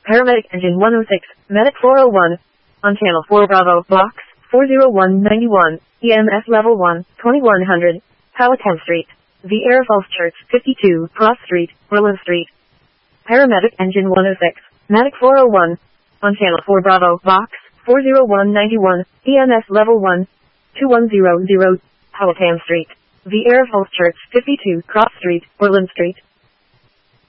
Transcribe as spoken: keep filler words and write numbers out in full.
Paramedic Engine one oh six, Medic four oh one. On Channel four Bravo, Box four oh one ninety-one, E M S Level one, twenty-one hundred, Powhatan Street. The Air Falls Church, fifty-two, Cross Street, Orland Street. Paramedic Engine one oh six, Medic four oh one. On Channel four Bravo, Box four oh one ninety-one, E M S Level one, twenty-one hundred, Powhatan Street. The Air Falls Church, fifty-two, Cross Street, Orland Street.